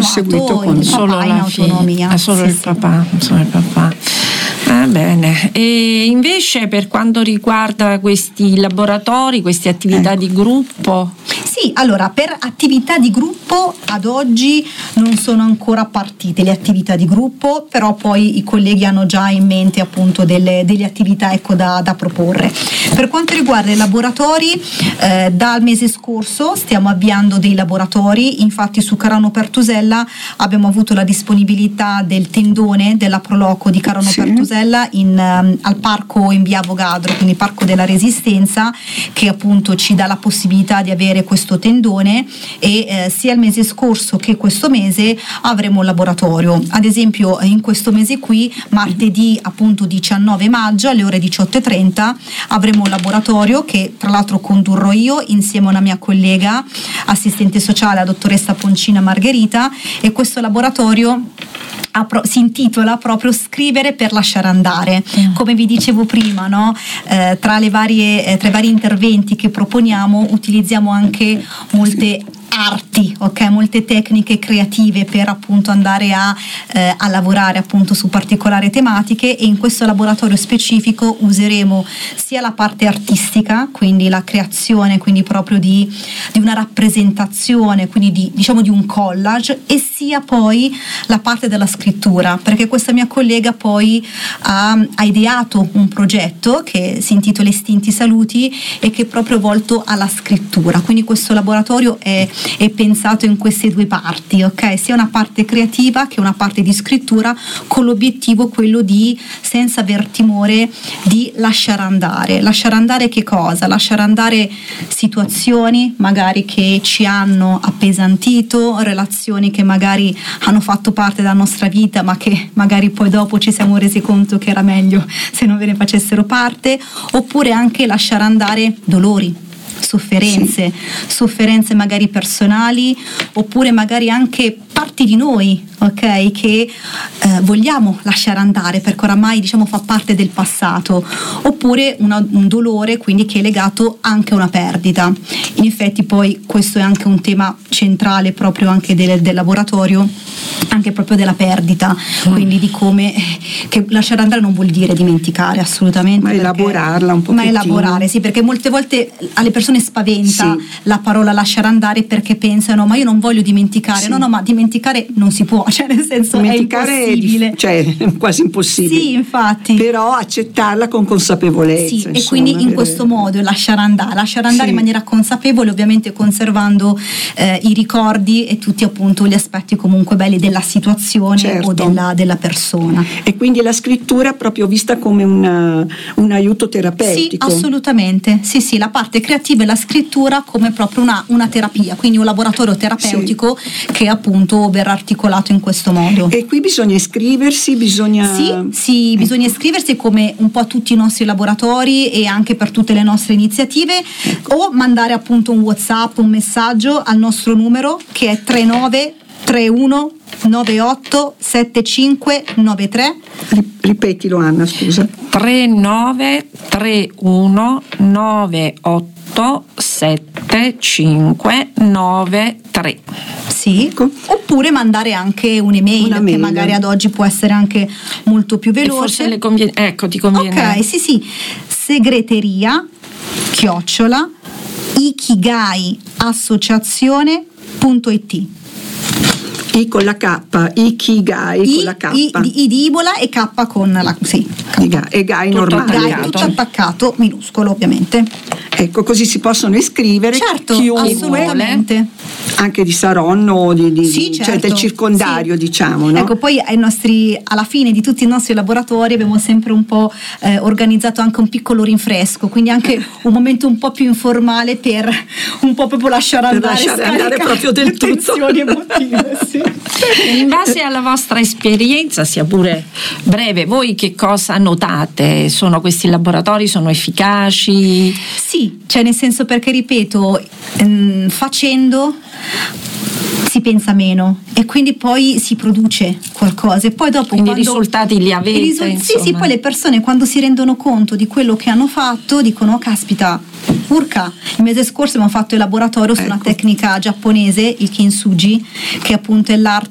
seguito con il solo papà in autonomia. Solo il papà. Bene. E invece per quanto riguarda questi laboratori, queste attività di gruppo? Sì, allora per attività di gruppo ad oggi non sono ancora partite le attività di gruppo, però poi i colleghi hanno già in mente appunto delle attività da proporre. Per quanto riguarda i laboratori, dal mese scorso stiamo avviando dei laboratori, infatti su Carano Pertusella abbiamo avuto la disponibilità del tendone della Proloco di Carano Pertusella al parco in via Avogadro, quindi Parco della Resistenza, che appunto ci dà la possibilità di avere questo tendone, e sia il mese scorso che questo mese avremo un laboratorio. Ad esempio in questo mese qui, martedì appunto 19 maggio alle ore 18:30 avremo un laboratorio che tra l'altro condurrò io insieme a una mia collega assistente sociale, la dottoressa Poncina Margherita, e questo laboratorio si intitola proprio Scrivere per lasciare andare. Come vi dicevo prima, no? Tra i vari interventi che proponiamo utilizziamo anche molte arti, molte tecniche creative per appunto andare a lavorare appunto su particolari tematiche, e in questo laboratorio specifico useremo sia la parte artistica, quindi la creazione, quindi proprio di una rappresentazione, quindi di un collage, e sia poi la parte della scrittura, perché questa mia collega poi ha ideato un progetto che si intitola Estinti Saluti e che è proprio volto alla scrittura, quindi questo laboratorio è pensato in queste due parti, sia una parte creativa che una parte di scrittura, con l'obiettivo quello di, senza aver timore, di lasciare andare che cosa? Lasciare andare situazioni magari che ci hanno appesantito, relazioni che magari hanno fatto parte della nostra vita ma che magari poi dopo ci siamo resi conto che era meglio se non ve ne facessero parte, oppure anche lasciare andare dolori, sofferenze magari personali, oppure magari anche parti di noi, che vogliamo lasciare andare perché oramai fa parte del passato, oppure un dolore quindi che è legato anche a una perdita. In effetti poi questo è anche un tema centrale proprio anche del laboratorio, anche proprio della perdita, quindi di come che lasciare andare non vuol dire dimenticare assolutamente, ma elaborarla un pochettino. Ma elaborare, sì, perché molte volte alle persone spaventa la parola lasciare andare, perché pensano ma io non voglio dimenticare, no, ma dimenticare non si può, nel senso dimenticare è impossibile, è quasi impossibile. Sì, infatti. Però accettarla con consapevolezza. Sì, e quindi in questo modo lasciare andare in maniera consapevole, ovviamente conservando i ricordi e tutti appunto gli aspetti comunque belli della situazione o della persona. E quindi la scrittura proprio vista come un aiuto terapeutico. Sì, assolutamente. Sì, la parte creativa e la scrittura come proprio una terapia, quindi un laboratorio terapeutico che appunto verrà articolato in questo modo. E qui bisogna iscriversi, bisogna iscriversi come un po' tutti i nostri laboratori e anche per tutte le nostre iniziative, o mandare appunto un WhatsApp, un messaggio al nostro numero che è 3931 98 7593. Ripetilo Anna, scusa. 3931 98 7593. Sì, oppure mandare anche un'email che magari ad oggi può essere anche molto più veloce. E forse ti conviene. Ok, sì. segreteria@ikigaiassociazione.it. I con la K, Ikigai con la K. I di Ibola e K con la e Gai normale. Gai tutto attaccato, minuscolo ovviamente. Ecco, così si possono iscrivere chiunque, assolutamente. Anche di Saronno o cioè del circondario, diciamo, no? Ecco, poi alla fine di tutti i nostri laboratori abbiamo sempre un po' organizzato anche un piccolo rinfresco, quindi anche un momento un po' più informale per un po' proprio lasciare andare proprio del tutto. Emotive, sì. In base alla vostra esperienza, sia pure breve, voi che cosa notate? Sono questi laboratori, sono efficaci? Sì, nel senso, perché ripeto, facendo si pensa meno e quindi poi si produce qualcosa, e poi dopo quindi i risultati li avete, sì, poi le persone quando si rendono conto di quello che hanno fatto dicono caspita, urca, il mese scorso abbiamo fatto il laboratorio su una tecnica giapponese, il kintsugi, che appunto è l'arte